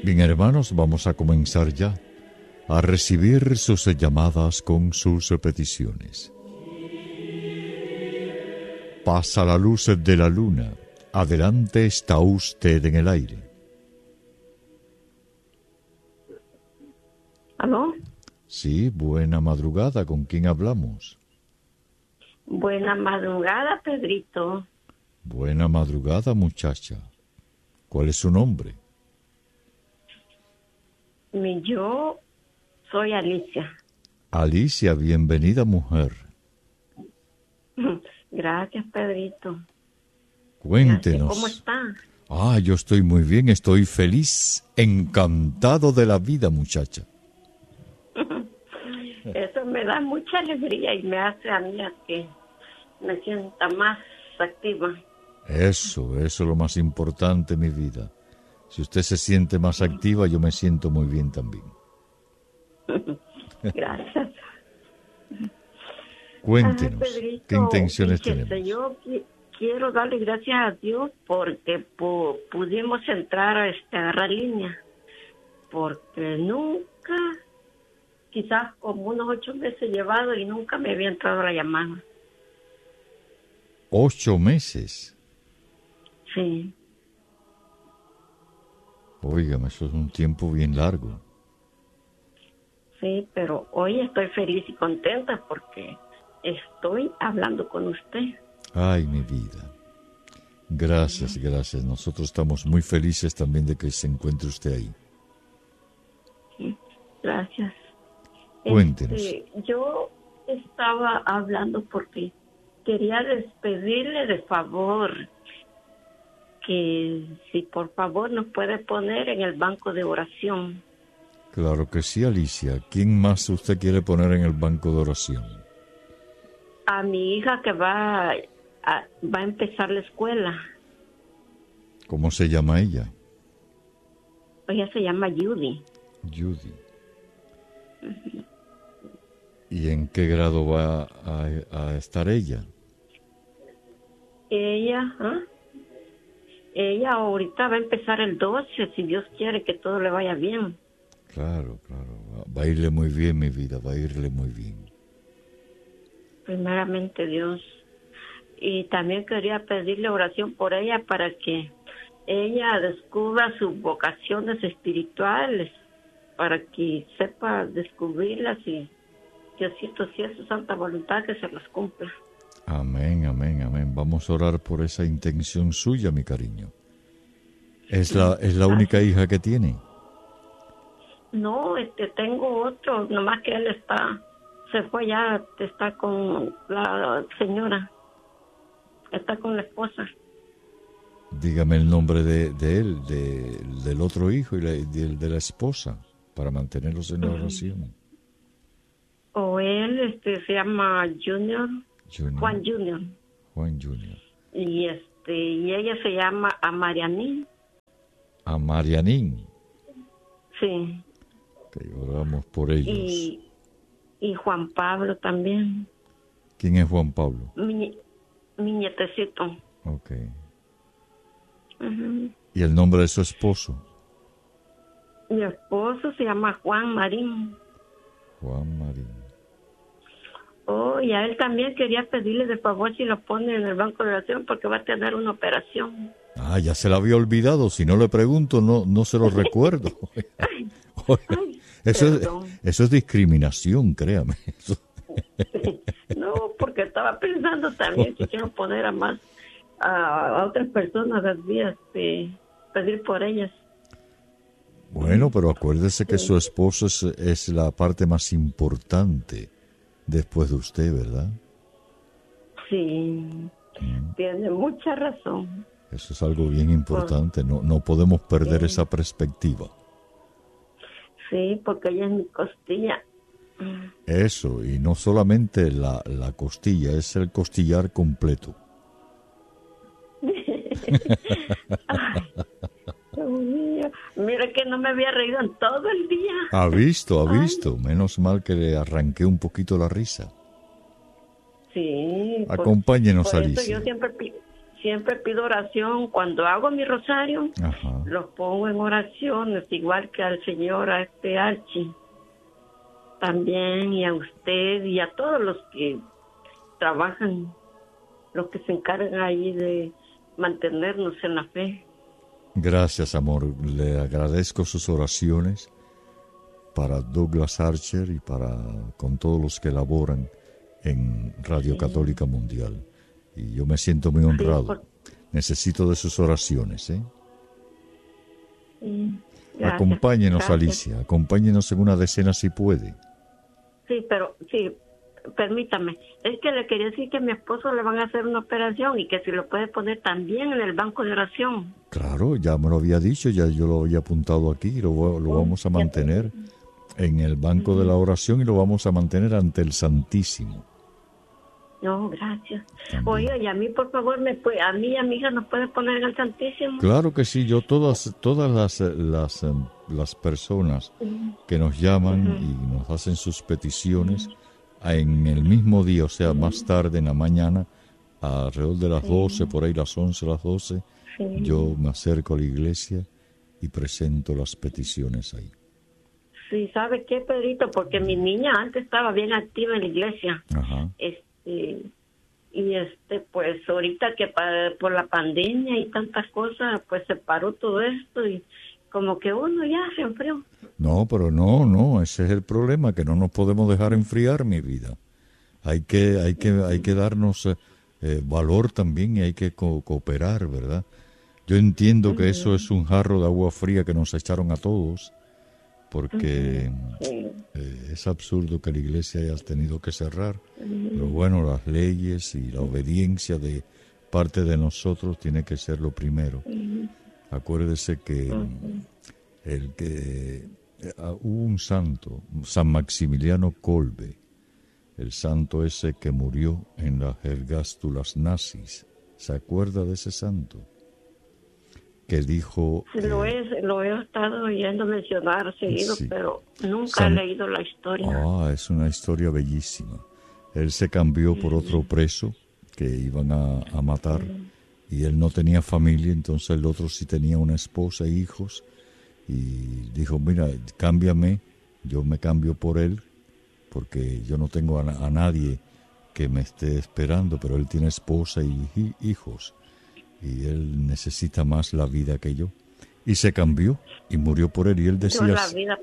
Bien, hermanos, vamos a comenzar ya a recibir sus llamadas con sus peticiones. Pasa la luz de la luna. Adelante, está usted en el aire. ¿Aló? Sí, buena madrugada. ¿Con quién hablamos? Buena madrugada, Pedrito. Buena madrugada, muchacha. ¿Cuál es su nombre? Yo soy Alicia. Alicia, bienvenida, mujer. Gracias, Pedrito. Cuéntenos. ¿Cómo está? Yo estoy muy bien, estoy feliz, encantado de la vida, muchacha. Eso me da mucha alegría y me hace a mí que me sienta más activa. Eso es lo más importante en mi vida. Si usted se siente más activa, yo me siento muy bien también. Gracias. Cuéntenos, Pedrito, ¿qué intenciones fíjese, tenemos? yo quiero darle gracias a Dios porque pudimos entrar a agarrar línea. Porque nunca, quizás como unos 8 meses llevado y nunca me había entrado la llamada. 8 meses. Sí. Óigame, eso es un tiempo bien largo. Sí, pero hoy estoy feliz y contenta porque estoy hablando con usted. Ay, mi vida. Gracias, gracias. Nosotros estamos muy felices también de que se encuentre usted ahí. Sí, gracias. Cuéntenos. Yo estaba hablando porque quería despedirle de favor que si por favor nos puede poner en el banco de oración. Claro que sí, Alicia. ¿Quién más usted quiere poner en el banco de oración? A mi hija que va a empezar la escuela. ¿Cómo se llama ella? Ella se llama Judy. Judy. ¿Y en qué grado va a estar ella? Ella ahorita va a empezar el 12, si Dios quiere que todo le vaya bien. Claro, claro. Va a irle muy bien, mi vida, va a irle muy bien. Primeramente Dios. Y también quería pedirle oración por ella para que ella descubra sus vocaciones espirituales, para que sepa descubrirlas y Diosito, si es su santa voluntad, que se las cumpla. Amén, amén, amén. Vamos a orar por esa intención suya, mi cariño. ¿Es la única hija que tiene? No, tengo otro, nomás que él se fue ya, está con la señora, está con la esposa. Dígame el nombre de él, del otro hijo y del de la esposa, para mantenerlos en la oración. O él se llama Junior. Juan Junior. Juan Junior. Y ella se llama Amarianín. Amarianín. Sí. Que oramos por ellos. Y Juan Pablo también. ¿Quién es Juan Pablo? Mi nietecito. Ok. Uh-huh. ¿Y el nombre de su esposo? Mi esposo se llama Juan Marín. Juan Marín. Oh, y a él también quería pedirle de favor si lo pone en el banco de oración porque va a tener una operación. Ya se la había olvidado. Si no le pregunto, no se lo recuerdo. Eso es discriminación, créame. No, porque estaba pensando también si quiero poner a otras personas las vías de pedir por ellas. Bueno, pero acuérdese que su esposo es la parte más importante después de usted, ¿verdad? Sí, tiene mucha razón. Eso es algo bien importante, no podemos perder esa perspectiva. Sí, porque ella es mi costilla. Eso, y no solamente la costilla, es el costillar completo. Ay, Dios mío. Mira que no me había reído en todo el día. Ha visto. Menos mal que le arranqué un poquito la risa. Sí. Acompáñenos, por eso Alicia. yo siempre pido oración cuando hago mi rosario. Ajá. los pongo en oraciones, igual que al señor, a este Archie, también, y a usted, y a todos los que trabajan, los que se encargan ahí de mantenernos en la fe. Gracias, amor. Le agradezco sus oraciones para Douglas Archer y con todos los que laboran en Radio Católica Mundial. Y yo me siento muy honrado. Necesito de sus oraciones, ¿eh? Gracias, acompáñenos, gracias. Alicia, acompáñenos en una decena si puede. Sí, pero sí, permítame. Es que le quería decir que a mi esposo le van a hacer una operación y que si lo puede poner también en el banco de oración. Claro, ya me lo había dicho, ya yo lo había apuntado aquí, lo vamos a mantener en el banco de la oración y lo vamos a mantener ante el Santísimo. No, gracias. También. Oiga, y a mí, por favor, a mí y a mi hija nos puede poner en el Santísimo. Claro que sí, yo todas las personas que nos llaman y nos hacen sus peticiones en el mismo día, o sea, más tarde en la mañana, alrededor de las 12, por ahí las 11, las 12, yo me acerco a la iglesia y presento las peticiones ahí. Sí, ¿sabe qué, Pedrito? Porque mi niña antes estaba bien activa en la iglesia. Ajá. Pues ahorita que por la pandemia y tantas cosas, pues se paró todo esto y como que uno ya se enfrió. No, pero no, ese es el problema, que no nos podemos dejar enfriar, mi vida. Hay que darnos valor también y hay que cooperar, ¿verdad? Yo entiendo que eso es un jarro de agua fría que nos echaron a todos, porque es absurdo que la iglesia haya tenido que cerrar, pero bueno, las leyes y la obediencia de parte de nosotros tiene que ser lo primero. Acuérdese que hubo un santo, San Maximiliano Kolbe, el santo ese que murió en las ergástulas nazis. ¿Se acuerda de ese santo? Que dijo... Lo he estado oyendo mencionar seguido, sí. pero nunca he leído la historia. Es una historia bellísima. Él se cambió por otro preso que iban a matar y él no tenía familia, entonces el otro sí tenía una esposa e hijos y dijo, mira, cámbiame, yo me cambio por él porque yo no tengo a nadie que me esté esperando, pero él tiene esposa y hijos. Y él necesita más la vida que yo. Y se cambió y murió por él. Y él decía la vida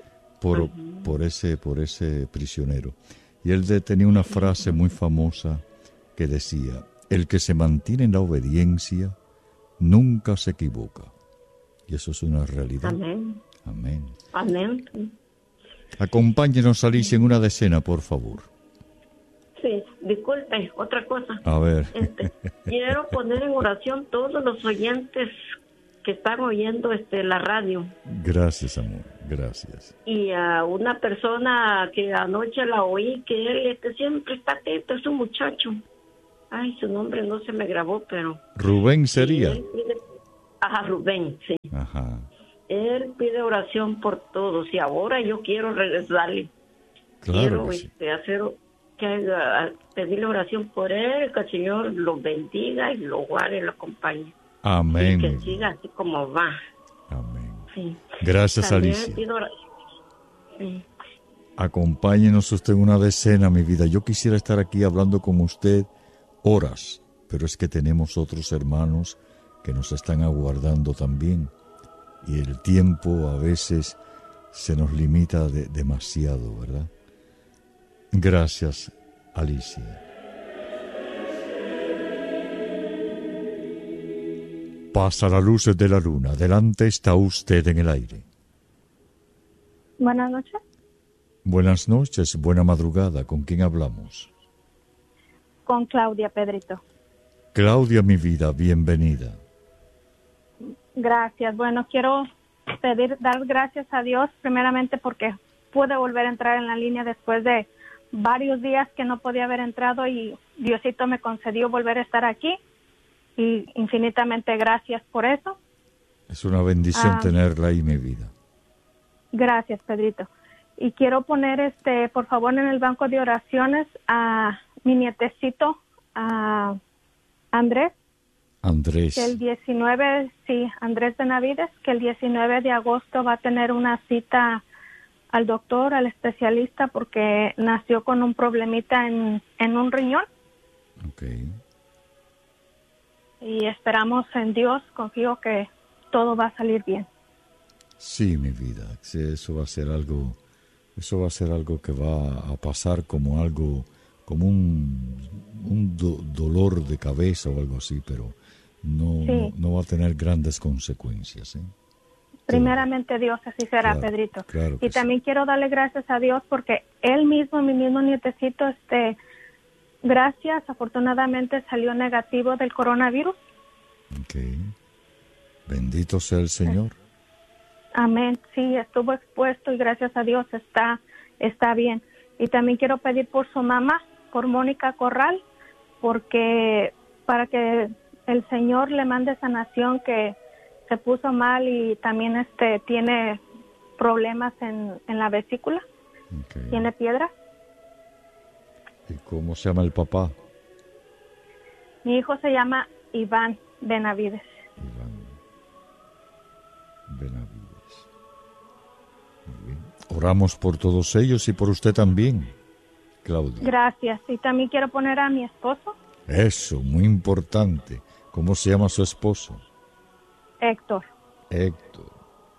por ese prisionero. Y él tenía una frase muy famosa que decía: el que se mantiene en la obediencia nunca se equivoca. Y eso es una realidad. Amén. Amén. Amén. Acompáñenos, Alicia, en una decena, por favor. Sí, disculpe, otra cosa. A ver. Quiero poner en oración todos los oyentes que están oyendo la radio. Gracias, amor, gracias. Y a una persona que anoche la oí, que él siempre está atento, es un muchacho. Ay, su nombre no se me grabó, pero... Rubén sería. Rubén, sí. Ajá. Él pide oración por todos y ahora yo quiero regresarle. Claro Quiero pedirle oración por él, que el Señor lo bendiga y lo guarde y lo acompañe. Amén. Y que siga así como va. Amén. Sí. Gracias, También Alicia. Sí. Acompáñenos usted en una decena, mi vida. Yo quisiera estar aquí hablando con usted horas, pero es que tenemos otros hermanos que nos están aguardando también. Y el tiempo a veces se nos limita demasiado, ¿verdad? Gracias, Alicia. Pasa la luz de la luna. Delante está usted en el aire. Buenas noches. Buenas noches, buena madrugada. ¿Con quién hablamos? Con Claudia, Pedrito. Claudia, mi vida, bienvenida. Gracias. Bueno, quiero dar gracias a Dios primeramente porque pude volver a entrar en la línea después de varios días que no podía haber entrado y Diosito me concedió volver a estar aquí y infinitamente gracias por eso. Es una bendición tenerla ahí, mi vida. Gracias, Pedrito. Y quiero poner, por favor, en el banco de oraciones a mi nietecito, a Andrés. Andrés. Que el 19, sí, Andrés Benavides, que el 19 de agosto va a tener una cita al doctor, al especialista, porque nació con un problemita en un riñón. Okay. Y esperamos en Dios, confío que todo va a salir bien. Sí, mi vida, sí, eso va a ser algo que va a pasar como algo, como un dolor de cabeza o algo así, pero no, Sí. no va a tener grandes consecuencias, ¿eh? Primeramente Dios, así será, Claro, Pedrito. claro que Y también quiero darle gracias a Dios porque él mismo, mi mismo nietecito, gracias, afortunadamente salió negativo del coronavirus. Okay. Bendito sea el Señor. Amén. Sí, estuvo expuesto y gracias a Dios está bien. Y también quiero pedir por su mamá, por Mónica Corral, porque para que el Señor le mande sanación, que se puso mal y también tiene problemas en la vesícula, Okay. tiene piedras. ¿Y cómo se llama el papá? Mi hijo se llama Iván Benavides. Iván Benavides. Muy bien. Oramos por todos ellos y por usted también, Claudia. Gracias. Y también quiero poner a mi esposo, Eso, muy importante. ¿Cómo se llama su esposo? Héctor. Héctor.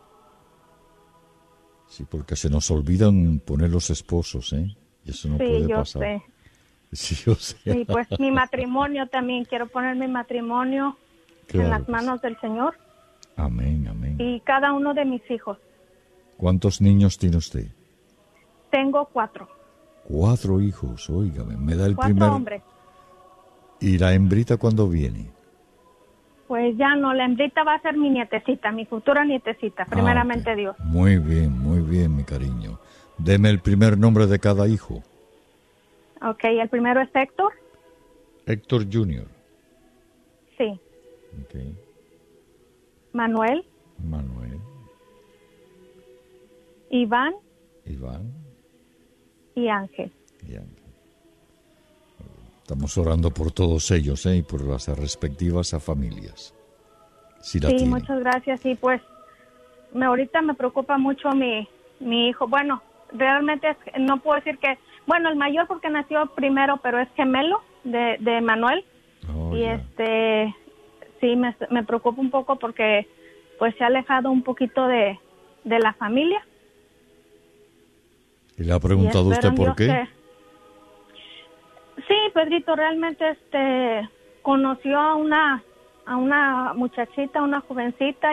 Sí, porque se nos olvidan poner los esposos, ¿eh? Y eso no Sí, puede yo pasar. sé. Sí, yo sé. Y pues mi matrimonio también, quiero poner mi matrimonio Claro en las que manos del Señor Amén, amén. y cada uno de mis hijos. ¿Cuántos niños tiene usted? Tengo 4. 4 hijos, óigame. Me da el 4 primer... hombres. ¿Y la hembrita cuándo viene? Pues ya no, la hembrita va a ser mi nietecita, mi futura nietecita, primeramente ok. Dios. Muy bien, mi cariño. Deme el primer nombre de cada hijo. Ok, el primero es Héctor. Héctor Jr. Sí. Ok. Manuel, Manuel. Iván Iván. y Ángel. Y Ángel. Estamos orando por todos ellos, y por las respectivas familias. Si la Sí, tienen. muchas gracias. Y pues ahorita me preocupa mucho mi hijo. Bueno, realmente no puedo decir que... Bueno, el mayor porque nació primero, pero es gemelo de Manuel. Oh, Y ya. sí, me preocupa un poco porque pues se ha alejado un poquito de la familia. ¿Y le ha preguntado Y usted espero en por Dios qué? Sí, Pedrito, realmente conoció a una muchachita, una jovencita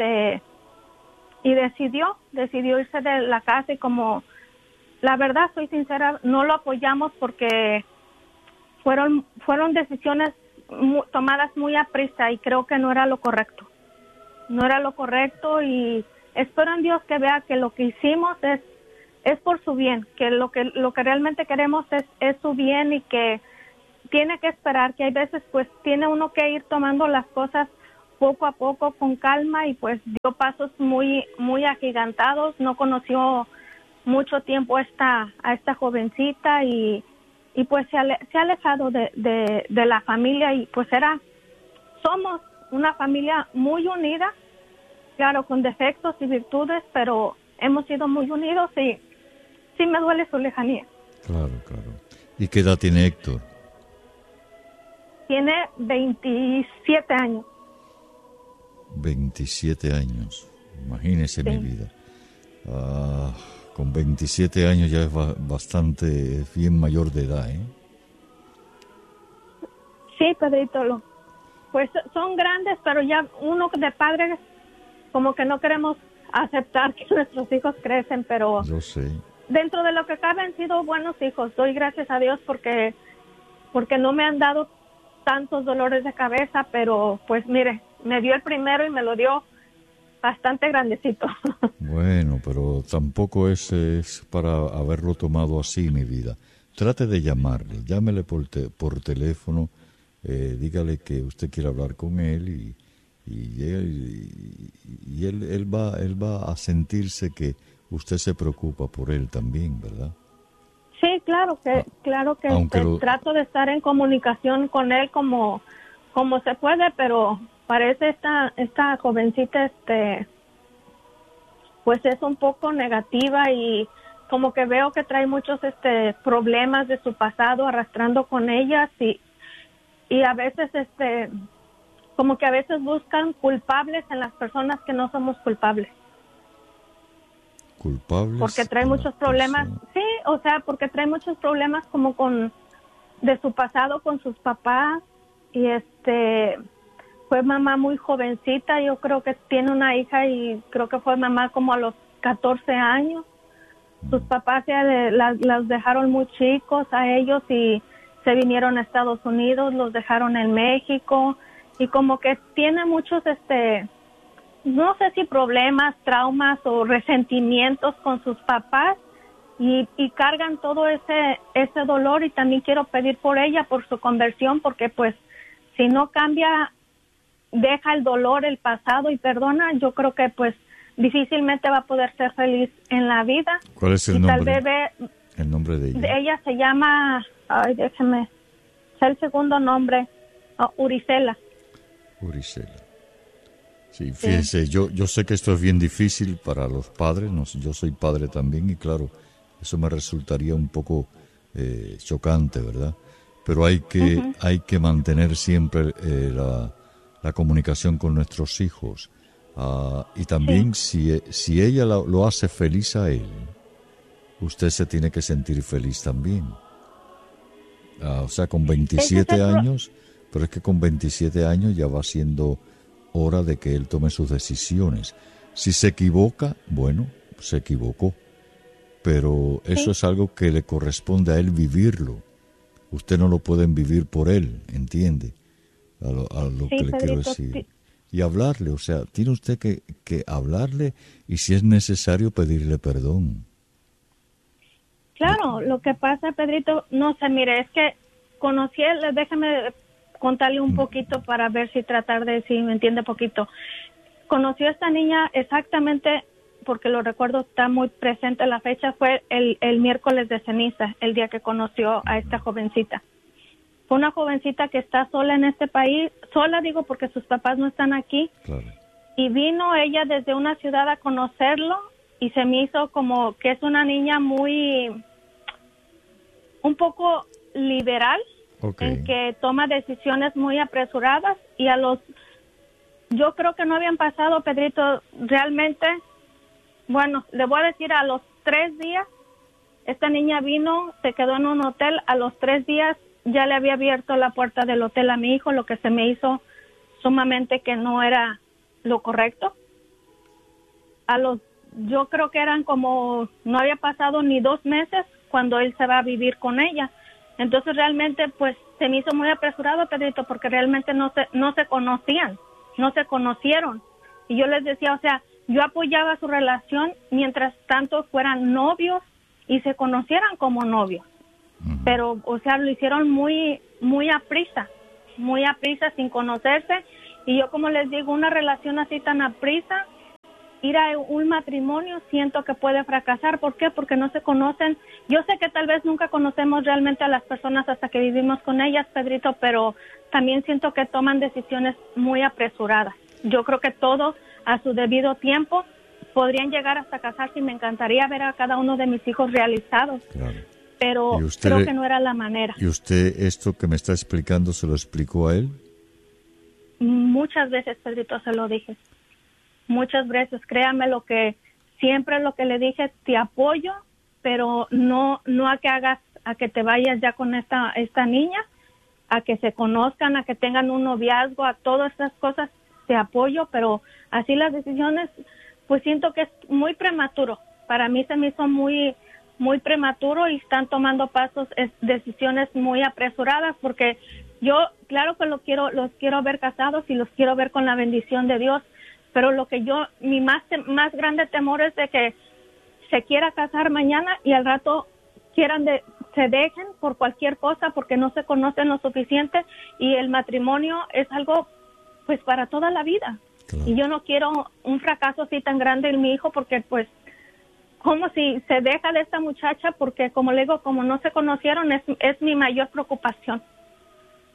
y decidió irse de la casa, y como la verdad soy sincera, no lo apoyamos porque fueron decisiones tomadas muy a prisa y creo que no era lo correcto. No era lo correcto y espero en Dios que vea que lo que hicimos es por su bien, que lo que realmente queremos es su bien y que tiene que esperar, que hay veces pues tiene uno que ir tomando las cosas poco a poco con calma y pues dio pasos muy agigantados, no conoció mucho tiempo a esta jovencita y pues se ha alejado de la familia y pues somos una familia muy unida, claro, con defectos y virtudes, pero hemos sido muy unidos y sí me duele su lejanía. Claro. ¿Y qué edad tiene Héctor? Tiene 27 años. 27 años. Imagínese Sí. mi vida. Con 27 años ya es bastante bien mayor de edad, ¿eh? Sí, Pedrito, pues son grandes, pero ya uno de padres como que no queremos aceptar que nuestros hijos crecen, pero Yo sé. dentro de lo que cabe han sido buenos hijos. Doy gracias a Dios porque no me han dado tantos dolores de cabeza, pero pues mire, me dio el primero y me lo dio bastante grandecito. Bueno, pero tampoco es para haberlo tomado así, mi vida. Trate de llamarle, llámele por teléfono, dígale que usted quiere hablar con él y él va a sentirse que usted se preocupa por él también, ¿verdad? Sí, claro que Aunque trato de estar en comunicación con él como como se puede, pero parece esta jovencita, pues es un poco negativa y como que veo que trae muchos problemas de su pasado arrastrando con ellas y a veces como que a veces buscan culpables en las personas que no somos culpables. Culpables. Porque trae muchos problemas, sí, o sea, porque trae muchos problemas como de su pasado con sus papás y fue mamá muy jovencita, yo creo que tiene una hija y creo que fue mamá como a los 14 años. Sus papás ya las dejaron muy chicos a ellos y se vinieron a Estados Unidos, los dejaron en México y como que tiene muchos, no sé si problemas, traumas o resentimientos con sus papás y cargan todo ese dolor y también quiero pedir por ella, por su conversión, porque pues si no cambia, deja el dolor, el pasado y perdona, yo creo que pues difícilmente va a poder ser feliz en la vida. ¿Cuál es el nombre? El nombre de ella. Ella se llama, déjeme, es el segundo nombre, Uricela. Uricela. Sí, fíjese, sí. Yo sé que esto es bien difícil para los padres, yo soy padre también y claro, eso me resultaría un poco chocante, ¿verdad? Pero hay que mantener siempre la comunicación con nuestros hijos. Y también si ella lo hace feliz a él, usted se tiene que sentir feliz también. O sea, con 27 años, pero es que con 27 años ya va siendo hora de que él tome sus decisiones. Si se equivoca, bueno, se equivocó. Pero eso es algo que le corresponde a él vivirlo. Usted no lo pueden vivir por él, ¿entiende? A lo que le quiero decir. Sí. Y hablarle, o sea, tiene usted que hablarle y si es necesario pedirle perdón. Claro, lo que pasa, Pedrito, no sé, mire, es que conocí, déjeme contarle un poquito para ver si me entiende poquito. Conocí a esta niña exactamente, porque lo recuerdo, está muy presente la fecha, fue el miércoles de ceniza, el día que conoció a esta jovencita. Fue una jovencita que está sola en este país, sola digo porque sus papás no están aquí, claro. Y vino ella desde una ciudad a conocerlo y se me hizo como que es una niña un poco liberal, en que toma decisiones muy apresuradas y yo creo que no habían pasado, Pedrito, realmente, bueno, le voy a decir, a los 3 días, esta niña vino, se quedó en un hotel, a los 3 días ya le había abierto la puerta del hotel a mi hijo, lo que se me hizo sumamente que no era lo correcto. Yo creo que eran como, no había pasado ni 2 meses cuando él se va a vivir con ella. Entonces realmente pues se me hizo muy apresurado, Pedrito, porque realmente no se conocían, no se conocieron. Y yo les decía, o sea, yo apoyaba su relación mientras tanto fueran novios y se conocieran como novios. Pero, o sea, lo hicieron muy a prisa, sin conocerse. Y yo, como les digo, una relación así tan a prisa, ir a un matrimonio, siento que puede fracasar. ¿Por qué? Porque no se conocen. Yo sé que tal vez nunca conocemos realmente a las personas hasta que vivimos con ellas, Pedrito, pero también siento que toman decisiones muy apresuradas. Yo creo que todo a su debido tiempo podrían llegar hasta casarse y me encantaría ver a cada uno de mis hijos realizados. Claro. Pero creo que no era la manera. ¿Y usted esto que me está explicando se lo explicó a él? Muchas veces, Pedrito, se lo dije. Muchas veces, créame siempre lo que le dije, te apoyo, pero no a que te vayas ya con esta niña, a que se conozcan, a que tengan un noviazgo, a todas estas cosas, te apoyo, pero así las decisiones, pues siento que es muy prematuro. Para mí se me hizo muy prematuro y están tomando decisiones muy apresuradas, porque yo, claro que los quiero ver casados y los quiero ver con la bendición de Dios, pero mi más grande temor es de que se quiera casar mañana y al rato se dejen por cualquier cosa porque no se conocen lo suficiente y el matrimonio es algo pues para toda la vida. Claro. Y yo no quiero un fracaso así tan grande en mi hijo porque pues como si se deja de esta muchacha porque como le digo, como no se conocieron es mi mayor preocupación.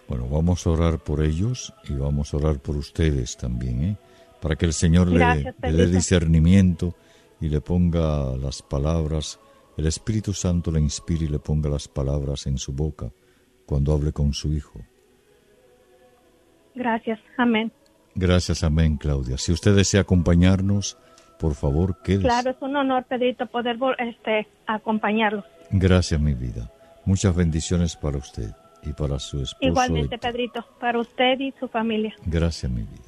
Bueno, vamos a orar por ellos y vamos a orar por ustedes también, ¿eh? Para que el Señor le dé discernimiento y le ponga las palabras, el Espíritu Santo le inspire y le ponga las palabras en su boca cuando hable con su hijo. Gracias, amén. Gracias, amén, Claudia. Si usted desea acompañarnos, por favor, quédese. Claro, es un honor, Pedrito, poder acompañarlos. Gracias, mi vida. Muchas bendiciones para usted y para su esposo. Igualmente, Pedrito, para usted y su familia. Gracias, mi vida.